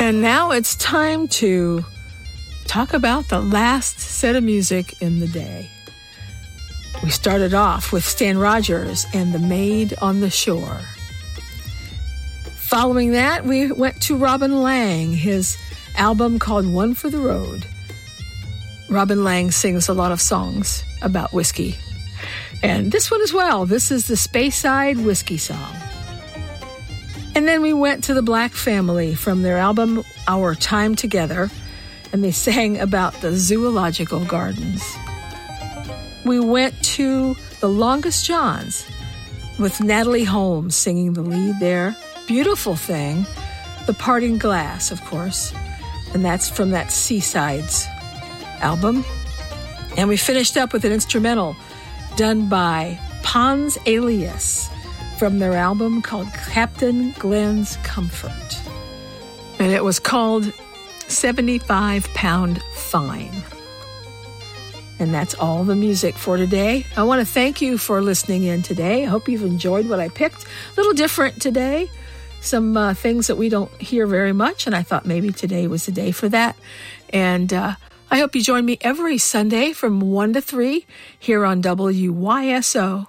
And now it's time to talk about the last set of music in the day. We started off with Stan Rogers and The Maid on the Shore. Following that, we went to Robin Lang, his album called One for the Road. Robin Lang sings a lot of songs about whiskey. And this one as well. This is the Speyside Whiskey Song. And then we went to the Black Family from their album Our Time Together, and they sang about the zoological gardens. We went to the Longest Johns with Natalie Holmes singing the lead there. Beautiful Thing, The Parting Glass, of course, and that's from that Seasides album. And we finished up with an instrumental done by Pons Alias from their album called Captain Glenn's Comfort. And it was called 75-Pound Fine. And that's all the music for today. I want to thank you for listening in today. I hope you've enjoyed what I picked. A little different today. Some things that we don't hear very much, and I thought maybe today was the day for that. And I hope you join me every Sunday from 1 to 3 here on WYSO.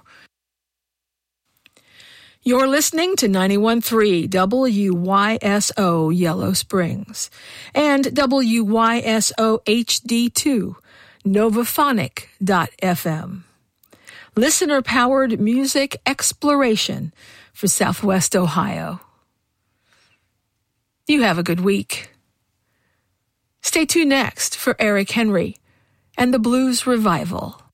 You're listening to 91.3 WYSO Yellow Springs and WYSO HD2 Novaphonic.fm. Listener-powered music exploration for Southwest Ohio. You have a good week. Stay tuned next for Eric Henry and the Blues Revival.